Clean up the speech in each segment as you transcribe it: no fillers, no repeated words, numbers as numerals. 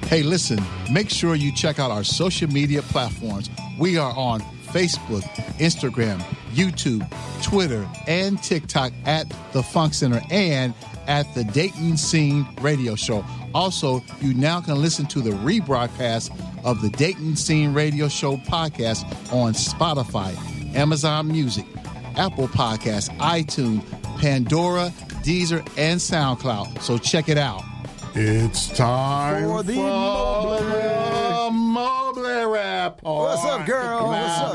Hey, listen, make sure you check out our social media platforms. We are on Facebook, Instagram, YouTube, Twitter, and TikTok at The Funk Center and at the Dayton Scene Radio Show. Also, you now can listen to the rebroadcast of the Dayton Scene Radio Show podcast on Spotify, Amazon Music, Apple Podcasts, iTunes, Pandora, Deezer, and SoundCloud. So check it out. It's time for the Mobley Report. What's up, girl?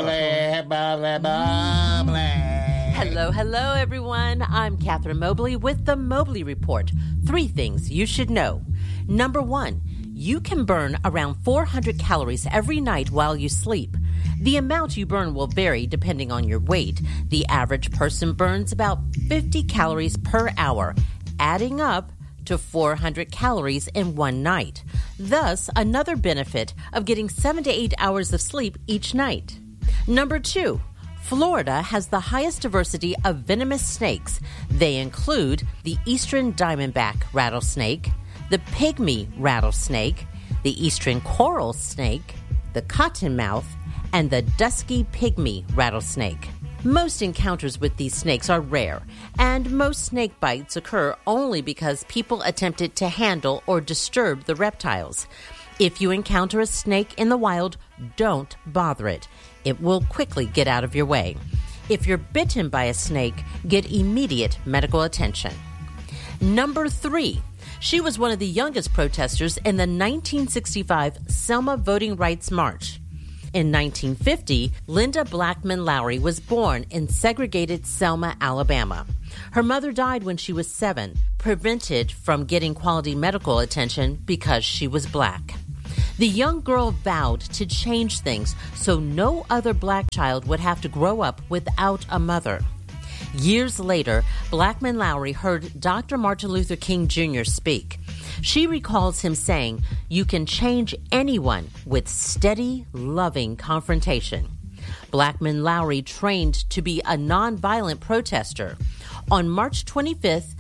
Hello, everyone. I'm Catherine Mobley with the Mobley Report. 3 things you should know. Number 1, you can burn around 400 calories every night while you sleep. The amount you burn will vary depending on your weight. The average person burns about 50 calories per hour, adding up to 400 calories in one night. Thus, another benefit of getting 7 to 8 hours of sleep each night. Number 2, Florida has the highest diversity of venomous snakes. They include the eastern diamondback rattlesnake, the pygmy rattlesnake, the eastern coral snake, the cottonmouth, and the dusky pygmy rattlesnake. Most encounters with these snakes are rare, and most snake bites occur only because people attempted to handle or disturb the reptiles. If you encounter a snake in the wild, don't bother it. It will quickly get out of your way. If you're bitten by a snake, get immediate medical attention. Number 3, she was one of the youngest protesters in the 1965 Selma Voting Rights March. In 1950, Linda Blackman Lowry was born in segregated Selma, Alabama. Her mother died when she was 7, prevented from getting quality medical attention because she was black. The young girl vowed to change things so no other black child would have to grow up without a mother. Years later, Blackman Lowry heard Dr. Martin Luther King Jr. speak. She recalls him saying, "You can change anyone with steady, loving confrontation." Blackman Lowry trained to be a nonviolent protester. On March 25th,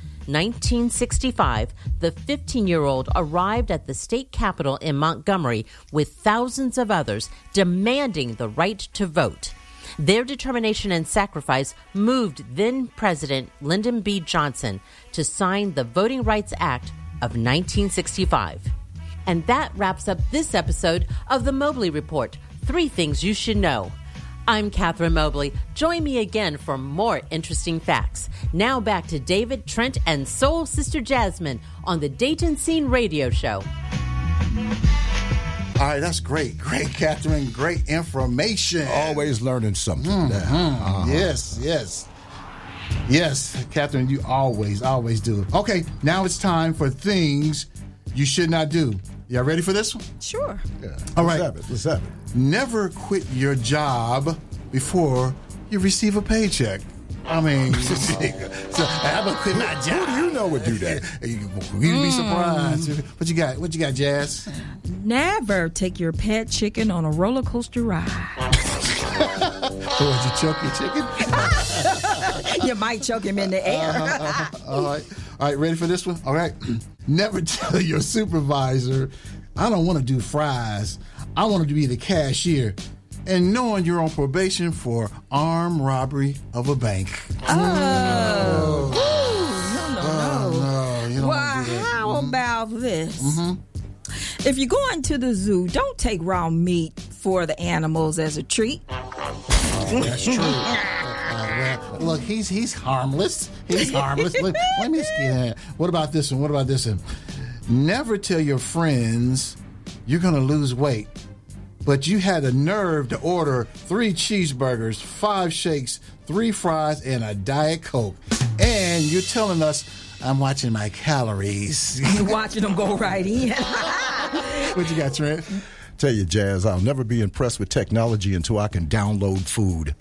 1965, the 15-year-old arrived at the state capitol in Montgomery with thousands of others demanding the right to vote. Their determination and sacrifice moved then-President Lyndon B. Johnson to sign the Voting Rights Act of 1965. And that wraps up this episode of the Mobley Report, 3 things you should know. I'm Catherine Mobley. Join me again for more interesting facts. Now back to David, Trent, and Soul Sister Jasmine on the Dayton Scene Radio Show. All right, that's great. Great, Catherine. Great information. Always learning something. Yes. Yes, Catherine, you always do. Okay, now it's time for things you should not do. Y'all ready for this one? Sure. Yeah. All right. Let's have it. Never quit your job before you receive a paycheck. I mean, so I'm gonna quit my job. Who do you know would do that? You'd be surprised. What you got, Jazz? Never take your pet chicken on a roller coaster ride. Would you choke your chicken? You might choke him in the air. All right, ready for this one? All right. Never tell your supervisor, "I don't want to do fries. I want to be the cashier." And knowing you're on probation for armed robbery of a bank. No. No, you don't Well, do that. how about this? If you're going to the zoo, don't take raw meat for the animals as a treat. That's true. Look, he's harmless. He's harmless. Look, let me see. What about this one? Never tell your friends you're going to lose weight, but you had the nerve to order 3 cheeseburgers, 5 shakes, 3 fries, and a Diet Coke. And you're telling us, "I'm watching my calories." You're watching them go right in. What you got, Trent? Tell you, Jazz, I'll never be impressed with technology until I can download food.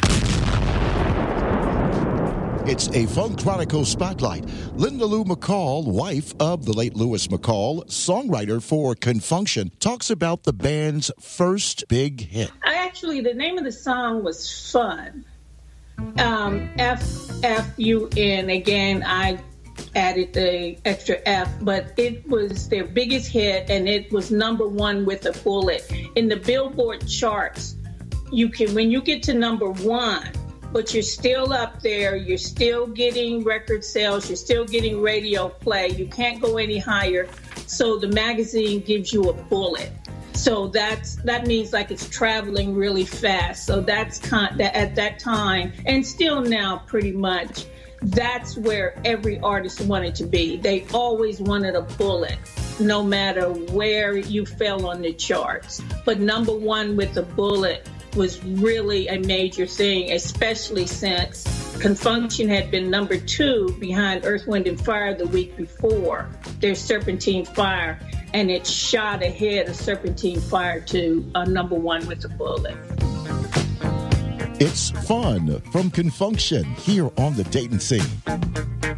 It's a Funk Chronicles Spotlight. Linda Lou McCall, wife of the late Louis McCall, songwriter for Confunction, talks about the band's first big hit. The name of the song was Fun. F-U-N. Again, I added the extra F, but it was their biggest hit, and it was number one with a bullet. In the Billboard charts, when you get to number one, but you're still up there, you're still getting record sales, you're still getting radio play, you can't go any higher. So the magazine gives you a bullet. So that means like it's traveling really fast. So that's at that time, and still now pretty much, that's where every artist wanted to be. They always wanted a bullet, no matter where you fell on the charts. But number one with a bullet was really a major thing, especially since Confunction had been number two behind Earth, Wind & Fire the week before, their Serpentine Fire, and it shot ahead of Serpentine Fire to number one with a bullet. It's fun from Confunction here on the Dayton Scene.